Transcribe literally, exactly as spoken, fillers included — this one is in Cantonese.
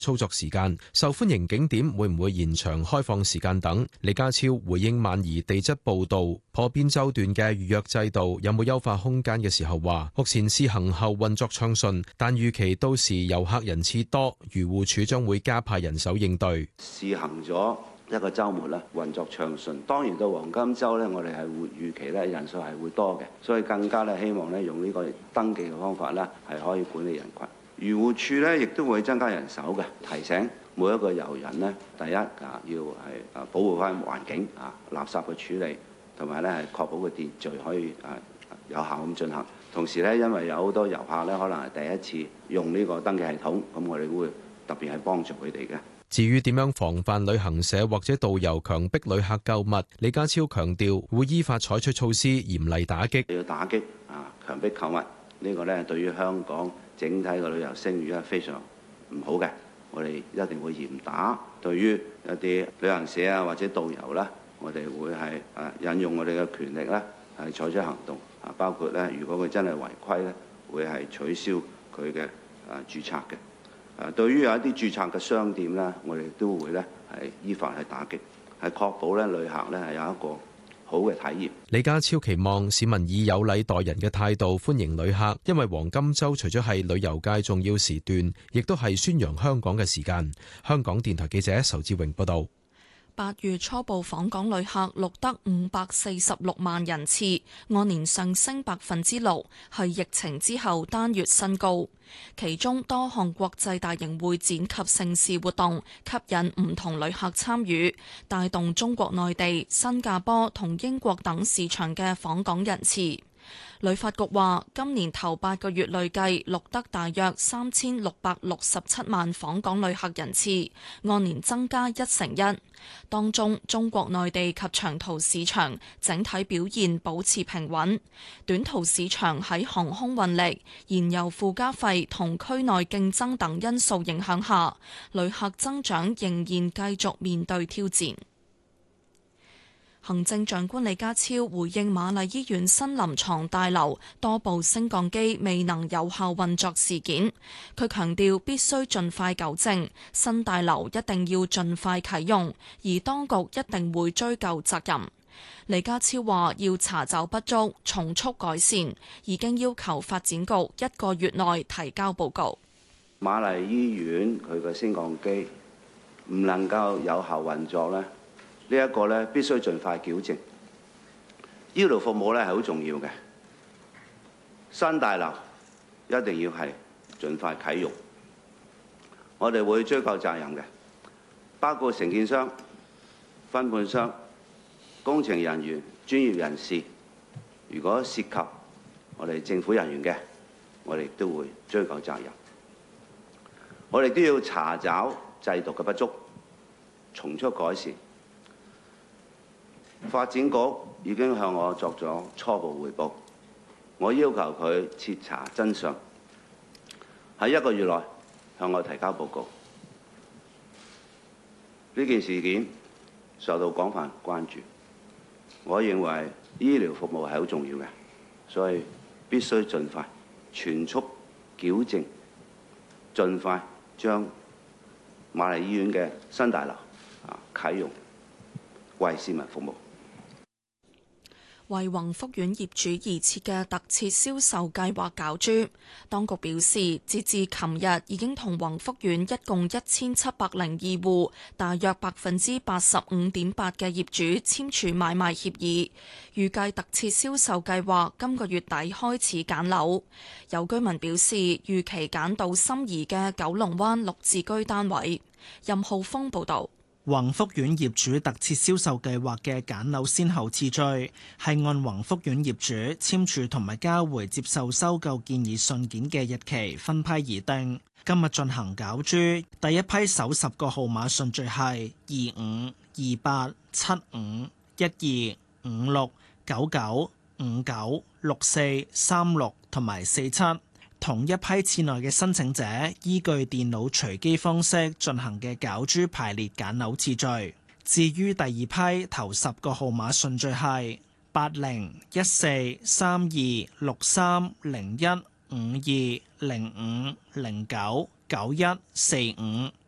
操作時間、受歡迎景點會唔會延長開放時間等。李家超回應萬宜地質報道破邊洲段嘅預約制度有冇優化空間嘅時候話，目前試行後運作暢順，但預期到時遊客人次多，漁護署將會加派人手應對。 試行咗一個週末啦，運作暢順。當然到黃金週咧，我哋係會預期咧人數係會多嘅，所以更加咧希望咧用呢個登記嘅方法咧係可以管理人群。漁護署咧亦都會增加人手嘅，提醒每一個遊人咧，第一啊要係啊保護翻環境啊，垃圾嘅處理，同埋咧係確保個秩序可以啊有效咁進行。同時咧，因為有好多遊客咧可能係第一次用呢個登記系統，咁我哋會特別係幫助佢哋嘅。 至於點樣防範旅行社或者導遊強迫旅客購物，李家超強調會依法採取措施，嚴厲打擊。 要打擊啊強迫購物呢個咧，對於香港整體嘅旅遊聲譽咧非常唔好嘅，我哋一定會嚴打。對於一啲旅行社啊或者導遊啦，我哋會係啊引用我哋嘅權力咧係採取行動啊，包括咧如果佢真係違規咧，會係取消佢嘅啊註冊嘅。誒，對於有一啲註冊嘅商店咧，我哋都會咧係依法去打擊，係確保咧旅客咧係有一個好嘅體驗。 李家超期望市民以有禮待人嘅態度歡迎旅客，因為黃金週除咗係旅遊界重要時段，亦都係宣揚香港嘅時間。香港電台記者仇志榮報導。 八月初步訪港旅客錄得五百四十六萬人次，按年上升百分之六，係疫情之後單月新高。其中多項國際大型會展及盛事活動吸引唔同旅客參與，帶動中國內地、新加坡同英國等市場嘅訪港人次。旅發局話，今年頭八個月累計錄得大約三千六百六十七萬訪港旅客人次，按年增加一成一。當中，中國內地及長途市場整體表現保持平穩，短途市場喺航空運力、燃油附加費同區內競爭等因素影響下，旅客增長仍然繼續面對挑戰。行政長官李家超回應瑪麗醫院新臨床大樓多部升降機未能有效運作事件，佢強調必須盡快糾正，新大樓一定要盡快啟用，而當局一定會追究責任。李家超話要查找不足，從速改善，已經要求發展局一個月內提交報告。 瑪麗醫院佢嘅升降機唔能夠有效運作呢。呢一個咧必須盡快矯正，醫療服務咧係好重要嘅。新大樓一定要係盡快啟用，我哋會追究責任嘅，包括承建商、分判商、工程人員、專業人士。如果涉及我哋政府人員嘅，我哋都會追究責任。我哋都要查找制度嘅不足，從速改善。發展局已經向我作咗初步彙報，我要求佢徹查真相，喺一個月內向我提交報告。呢件事件受到廣泛關注，我認為醫療服務係好重要嘅，所以必須盡快全速矯正，盡快將瑪麗醫院嘅新大樓啊啟用，為市民服務。 為宏福苑業主而設嘅特設銷售計劃攪珠，當局表示，截至琴日已經同宏福苑一共一千七百零二戶，大約百分之八十五點八嘅業主簽署買賣協議，預計特設銷售計劃今個月底開始揀樓。有居民表示，預期揀到心儀嘅九龍灣綠置居單位。任浩峰報導。 宏福苑業主特設銷售計劃嘅揀樓先後次序係按宏福苑業主簽署同埋交回接受收購建議信件嘅日期分批而定。今日進行攪珠，第一批首十個號碼順序係二五、二八、七五、一二、五六、九九、五九、六四、三六同埋四七。同一批次內嘅申請者依據電腦隨機方式進行嘅攪珠排列揀樓次序。至於第二批頭十個號碼順序係八零、一四、三二、六三、零一、五二、零五、零九、九一、四五。